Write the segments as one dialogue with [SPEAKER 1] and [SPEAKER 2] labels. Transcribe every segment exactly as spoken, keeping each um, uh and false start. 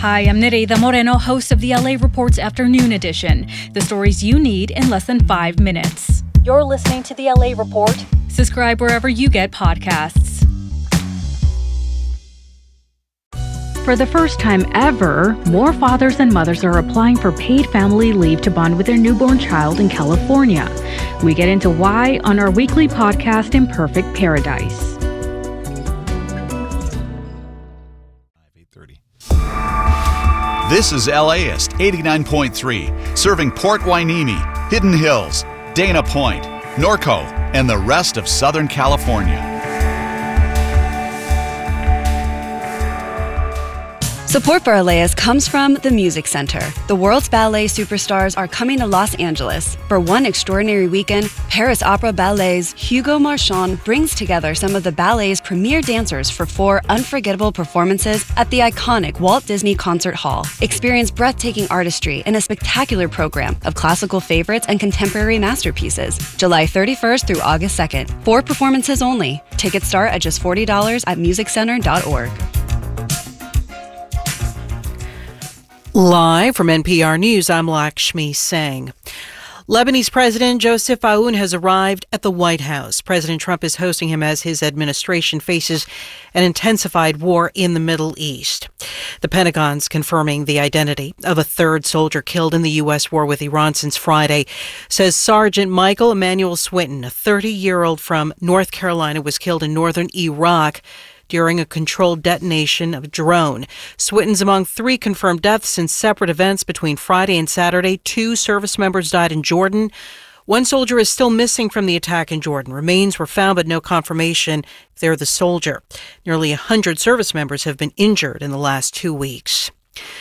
[SPEAKER 1] Hi, I'm Nereida Moreno, host of the L A Report's Afternoon Edition. The stories you need in less than five minutes. You're listening to the L A Report. Subscribe wherever you get podcasts. For the first time ever, more fathers and mothers are applying for paid family leave to bond with their newborn child in California. We get into why on our weekly podcast, Imperfect Paradise.
[SPEAKER 2] This is LAist eighty-nine point three, serving Port Hueneme, Hidden Hills, Dana Point, Norco, and the rest of Southern California.
[SPEAKER 3] Support for LAist comes from the Music Center. The world's ballet superstars are coming to Los Angeles. For one extraordinary weekend, Paris Opera Ballet's Hugo Marchand brings together some of the ballet's premier dancers for four unforgettable performances at the iconic Walt Disney Concert Hall. Experience breathtaking artistry in a spectacular program of classical favorites and contemporary masterpieces. July thirty-first through August second. Four performances only. Tickets start at just forty dollars at music center dot org.
[SPEAKER 4] Live from N P R News, I'm Lakshmi Singh. Lebanese President Joseph Aoun has arrived at the White House. President Trump is hosting him as his administration faces an intensified war in the Middle East. The Pentagon's confirming the identity of a third soldier killed in the U S war with Iran since Friday, says Sergeant Michael Emmanuel Swinton, a thirty-year-old from North Carolina, was killed in northern Iraq during a controlled detonation of a drone. Swinton's among three confirmed deaths in separate events between Friday and Saturday. Two service members died in Jordan. One soldier is still missing from the attack in Jordan. Remains were found, but no confirmation if they're the soldier. Nearly one hundred service members have been injured in the last two weeks.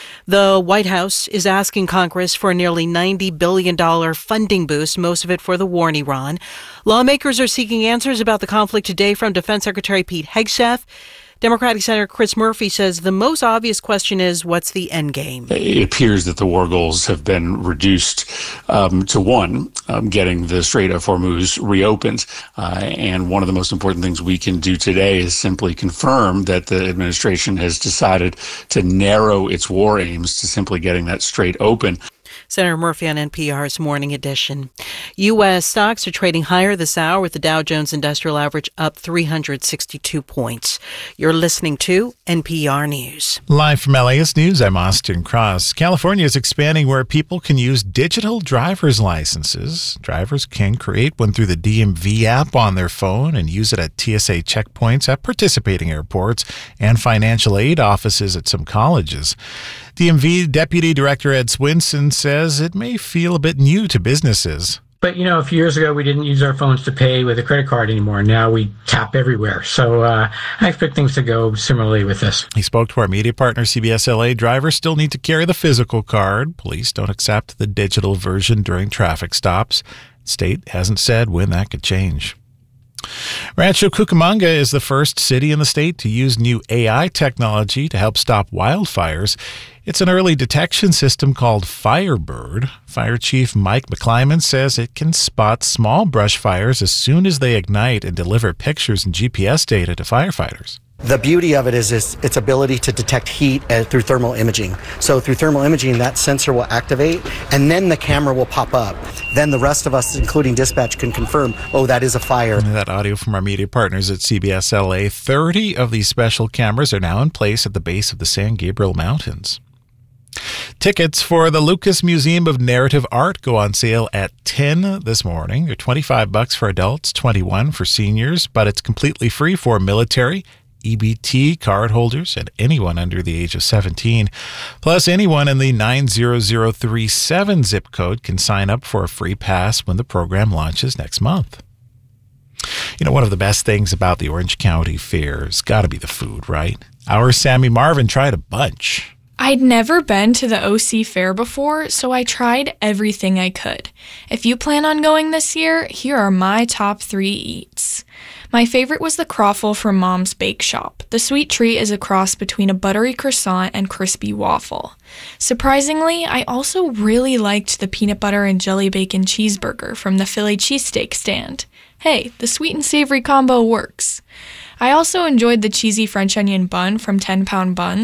[SPEAKER 4] The White House is asking Congress for a nearly ninety billion dollars funding boost, most of it for the war in Iran. Lawmakers are seeking answers about the conflict today from Defense Secretary Pete Hegseth. Democratic Senator Chris Murphy says the most obvious question is, what's the end game?
[SPEAKER 5] It appears that the war goals have been reduced um, to one, um, getting the Strait of Hormuz reopened. Uh, and one of the most important things we can do today is simply confirm that the administration has decided to narrow its war aims to simply getting that strait open.
[SPEAKER 4] Senator Murphy on N P R's Morning Edition. U S stocks are trading higher this hour with the Dow Jones Industrial Average up three hundred sixty-two points. You're listening to N P R News.
[SPEAKER 6] Live from LAist News, I'm Austin Cross. California is expanding where people can use digital driver's licenses. Drivers can create one through the D M V app on their phone and use it at T S A checkpoints at participating airports and financial aid offices at some colleges. D M V Deputy Director Ed Swinson says it may feel a bit new to businesses.
[SPEAKER 7] But, you know, a few years ago, we didn't use our phones to pay with a credit card anymore. Now we tap everywhere. So uh, I expect things to go similarly with this.
[SPEAKER 6] He spoke to our media partner, C B S L A. Drivers still need to carry the physical card. Police don't accept the digital version during traffic stops. State hasn't said when that could change. Rancho Cucamonga is the first city in the state to use new A I technology to help stop wildfires. It's an early detection system called Firebird. Fire Chief Mike McClyman says it can spot small brush fires as soon as they ignite and deliver pictures and G P S data to firefighters.
[SPEAKER 8] The beauty of it is, is its ability to detect heat uh, through thermal imaging. So through thermal imaging, that sensor will activate, and then the camera will pop up. Then the rest of us, including dispatch, can confirm, oh, that is a fire.
[SPEAKER 6] And that audio from our media partners at C B S L A. thirty of these special cameras are now in place at the base of the San Gabriel Mountains. Tickets for the Lucas Museum of Narrative Art go on sale at ten this morning. They're twenty-five bucks for adults, twenty-one for seniors, but it's completely free for military, E B T card holders, and anyone under the age of seventeen. Plus, anyone in the nine zero zero three seven zip code can sign up for a free pass when the program launches next month. You know, one of the best things about the Orange County Fair has got to be the food, right? Our Sammy Marvin tried a bunch.
[SPEAKER 9] I'd never been to the O C Fair before, so I tried everything I could. If you plan on going this year, here are my top three eats. My favorite was the croffle from Mom's Bake Shop. The sweet treat is a cross between a buttery croissant and crispy waffle. Surprisingly, I also really liked the peanut butter and jelly bacon cheeseburger from the Philly cheesesteak stand. Hey, the sweet and savory combo works. I also enjoyed the cheesy French onion bun from ten pound Buns.